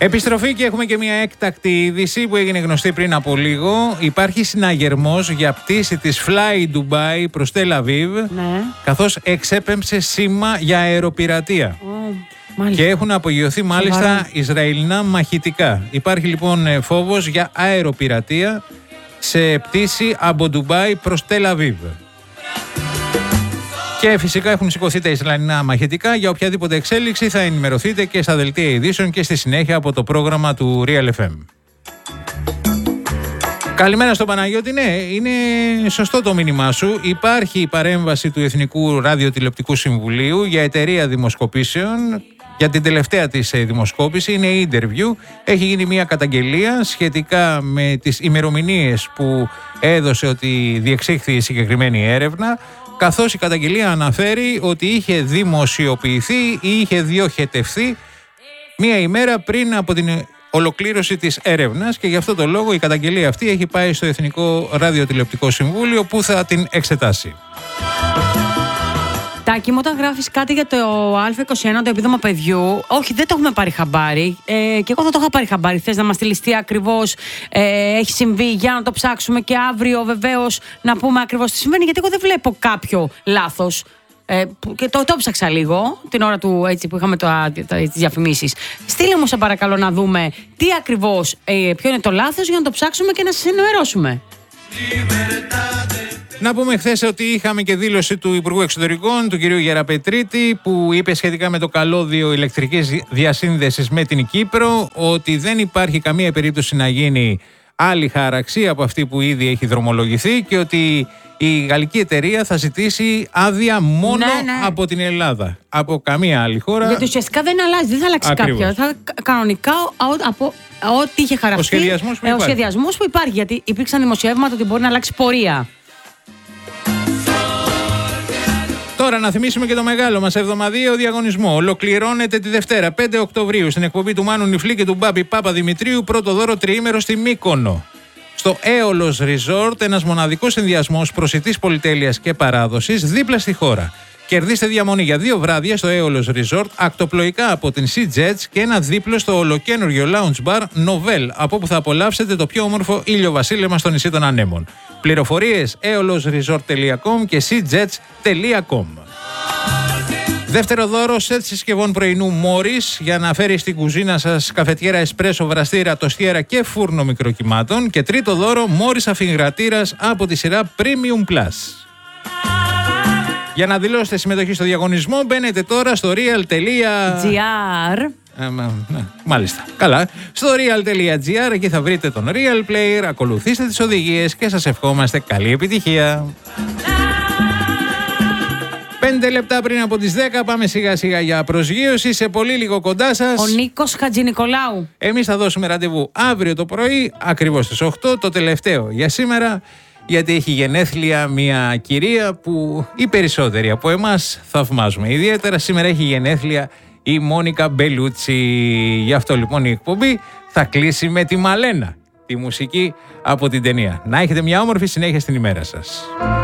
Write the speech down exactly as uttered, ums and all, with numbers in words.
Επιστροφή και έχουμε και μια έκτακτη είδηση που έγινε γνωστή πριν από λίγο. Υπάρχει συναγερμός για πτήση της Fly Dubai προς Τελ Αβίβ, ναι. καθώς εξέπεμψε σήμα για αεροπειρατεία. Oh, και έχουν απογειωθεί μάλιστα Σοβαρά. Ισραηλινά μαχητικά. Υπάρχει λοιπόν φόβος για αεροπειρατεία σε πτήση από Ντουμπάι προς Τελ Αβίβ. Και φυσικά έχουν σηκωθεί τα Ισραηλινά μαχητικά. Για οποιαδήποτε εξέλιξη θα ενημερωθείτε και στα δελτία ειδήσεων και στη συνέχεια από το πρόγραμμα του Real εφ εμ. Καλημέρα στον Παναγιώτη. Ναι, είναι σωστό το μήνυμά σου. Υπάρχει η παρέμβαση του Εθνικού Ραδιοτηλεοπτικού Συμβουλίου για εταιρεία δημοσκοπήσεων. Για την τελευταία της δημοσκόπηση είναι η interview. Έχει γίνει μια καταγγελία σχετικά με τις ημερομηνίες που έδωσε ότι διεξήχθη η συγκεκριμένη έρευνα, καθώς η καταγγελία αναφέρει ότι είχε δημοσιοποιηθεί ή είχε διοχετευθεί μία ημέρα πριν από την ολοκλήρωση της έρευνας και γι' αυτό το λόγο η καταγγελία αυτή έχει πάει στο Εθνικό Ραδιοτηλεοπτικό Συμβούλιο που θα την εξετάσει. Τάκη, μου όταν γράφεις κάτι για το Α είκοσι ένα, το επίδομα παιδιού, όχι, δεν το έχουμε πάρει χαμπάρι. Ε, και εγώ θα το είχα πάρει χαμπάρι. Θες να μας στείλεις τι ακριβώς ε, έχει συμβεί για να το ψάξουμε και αύριο βεβαίως να πούμε ακριβώς τι συμβαίνει, γιατί εγώ δεν βλέπω κάποιο λάθος. Ε, και το, το ψάξα λίγο την ώρα του, έτσι, που είχαμε τις διαφημίσεις. Στείλε μου, σε παρακαλώ, να δούμε τι ακριβώς, ε, ποιο είναι το λάθος για να το ψάξουμε και να σας ενημερώσουμε. Να πούμε χθες ότι είχαμε και δήλωση του Υπουργού Εξωτερικών, του κυρίου Γεραπετρίτη, που είπε σχετικά με το καλώδιο ηλεκτρικής διασύνδεσης με την Κύπρο ότι δεν υπάρχει καμία περίπτωση να γίνει άλλη χάραξη από αυτή που ήδη έχει δρομολογηθεί και ότι η γαλλική εταιρεία θα ζητήσει άδεια μόνο ναι, ναι. από την Ελλάδα. Από καμία άλλη χώρα. Γιατί ουσιαστικά δεν αλλάζει, δεν θα αλλάξει Ακριβώς. κάποια. Θα, κανονικά από ό,τι είχε χαρακτεί. Ο σχεδιασμός που, ε, ο σχεδιασμός που υπάρχει. Γιατί υπήρξαν δημοσιεύματα ότι μπορεί να αλλάξει πορεία. Τώρα να θυμίσουμε και το μεγάλο μας εβδομαδιαίο διαγωνισμό. Ολοκληρώνεται τη Δευτέρα, πέντε Οκτωβρίου, στην εκπομπή του Μάνου Νιφλή και του Μπάμπη Παπαδημητρίου, πρώτο δώρο τριήμερο στη Μύκονο. Στο Aeolos Resort, ένας μοναδικός συνδυασμός προσιτής πολυτέλειας και παράδοσης δίπλα στη χώρα. Κερδίστε διαμονή για δύο βράδια στο Aeolos Resort, ακτοπλοϊκά από την Sea Jets και ένα δίπλο στο ολοκένουργιο lounge bar Novel, από όπου θα απολαύσετε το πιο όμορφο ήλιο-βασίλεμα στο νησί των Ανέμων. Πληροφορίες aeolos resort τελεία com και sea jets τελεία com. Δεύτερο δώρο, σετ συσκευών πρωινού Μόρις για να φέρει στην κουζίνα σας καφετιέρα εσπρέσο, βραστήρα, τοστιέρα και φούρνο μικροκυμάτων. Και τρίτο δώρο, Μόρις αφιγρατήρας από τη σειρά Premium Plus. Για να δηλώσετε συμμετοχή στο διαγωνισμό μπαίνετε τώρα στο real.gr. Ε, ναι, μάλιστα. Καλά. Στο real.gr, εκεί θα βρείτε τον Real Player, ακολουθήστε τις οδηγίες και σας ευχόμαστε καλή επιτυχία. Πέντε λεπτά πριν από τις δέκα πάμε σιγά σιγά για προσγείωση. Σε πολύ λίγο κοντά σας ο Νίκος Χατζηνικολάου. Εμείς θα δώσουμε ραντεβού αύριο το πρωί, ακριβώς στις οκτώ, το τελευταίο για σήμερα, γιατί έχει γενέθλια μια κυρία που οι περισσότεροι από εμάς θαυμάζουμε. Ιδιαίτερα σήμερα έχει γενέθλια η Μόνικα Μπελούτσι. Γι' αυτό λοιπόν η εκπομπή θα κλείσει με τη Μαλένα, τη μουσική από την ταινία. Να έχετε μια όμορφη συνέχεια στην ημέρα σας.